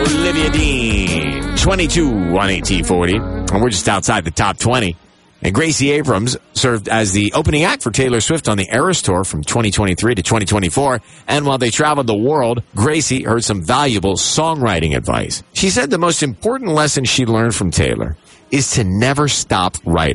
Olivia Dean, 22 on AT40. And we're just outside the top 20. And Gracie Abrams served as the opening act for Taylor Swift on the Eras Tour from 2023 to 2024. And while they traveled the world, Gracie heard some valuable songwriting advice. She said the most important lesson she learned from Taylor is to never stop writing.